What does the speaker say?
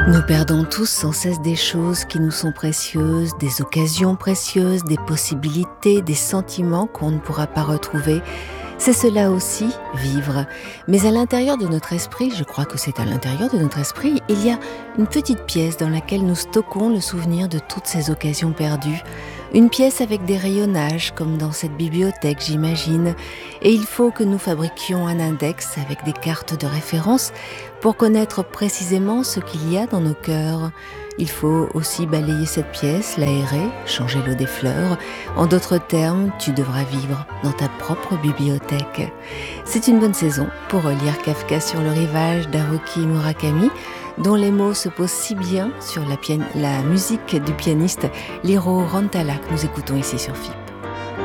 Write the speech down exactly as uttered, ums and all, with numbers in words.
Nous perdons tous sans cesse des choses qui nous sont précieuses, des occasions précieuses, des possibilités, des sentiments qu'on ne pourra pas retrouver. C'est cela aussi, vivre. Mais à l'intérieur de notre esprit, je crois que c'est à l'intérieur de notre esprit, il y a une petite pièce dans laquelle nous stockons le souvenir de toutes ces occasions perdues. Une pièce avec des rayonnages, comme dans cette bibliothèque, j'imagine. Et il faut que nous fabriquions un index avec des cartes de référence pour connaître précisément ce qu'il y a dans nos cœurs. Il faut aussi balayer cette pièce, l'aérer, changer l'eau des fleurs. En d'autres termes, tu devras vivre dans ta propre bibliothèque. C'est une bonne saison pour relire Kafka sur le rivage d'Haruki Murakami, dont les mots se posent si bien sur la, pian- la musique du pianiste Liro Rantala que nous écoutons ici sur F I P.